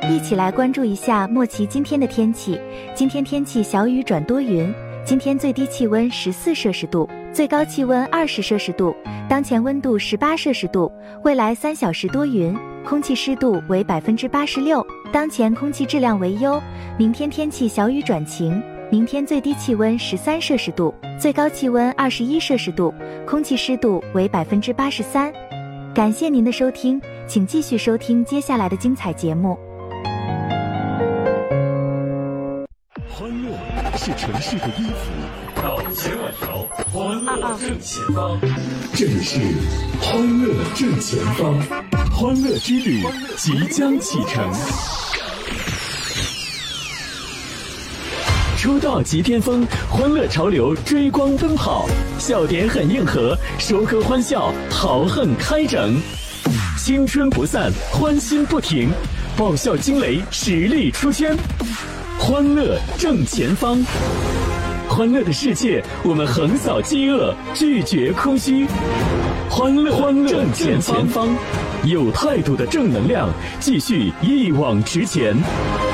一起来关注一下莫奇今天的天气。今天天气小雨转多云，今天最低气温14摄氏度，最高气温20摄氏度，当前温度18摄氏度。未来3小时多云，空气湿度为86%，当前空气质量为优。明天天气小雨转晴，明天最低气温13摄氏度，最高气温21摄氏度，空气湿度为83%。感谢您的收听，请继续收听接下来的精彩节目。 欢乐是城市的衣服， 到千万条，欢乐正前方。 这里是欢乐正前方，欢乐之旅即将启程。出道即巅峰，欢乐潮流追光奔跑，笑点很硬核，收割欢笑，豪横开整，青春不散，欢欣不停，爆笑惊雷，实力出圈，欢乐正前方。欢乐的世界，我们横扫饥饿，拒绝空虚。欢乐正前方，有态度的正能量，继续一往直前。